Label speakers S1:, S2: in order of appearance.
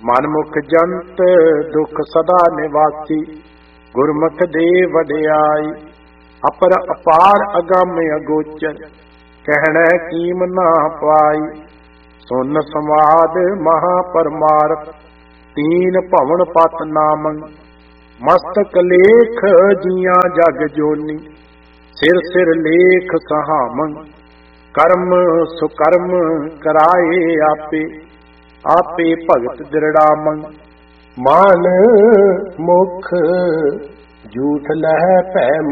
S1: ਮਨਮੁਖ ਜੰਤ ਦੁਖ ਸਦਾ ਨਿਵਾਸੀ, ਗੁਰਮੁਖ ਦੇ ਵਡਿਆਈ। ਅਪਰ ਅਪਾਰ ਅਗੰਮ ਅਗੋਚਰ, ਕਹਿਣਾ ਕੀਮ ਨਾ ਪਾਈ। ਸੁਨ ਸਮਾਦ ਮਹਾ ਪਰਮਾਰਥ, ਤੀਨ ਭਵਨ ਪਤ ਨਾਮੰ। ਮਸਤਕ ਲੇਖ ਜੀਆਂ ਜਗ ਜੋਨੀ, ਸਿਰ ਸਿਰ ਲੇਖ ਸਹਾਮੰ। ਕਰਮ ਸੁਕਰਮ ਕਰਾਏ ਆਪੇ, ਆਪੇ ਭਗਤ ਦ੍ਰਿੜਾਮੰ। ਮਾਨ ਮੁਖ ਝੂਠ ਲਹਿ ਭੈ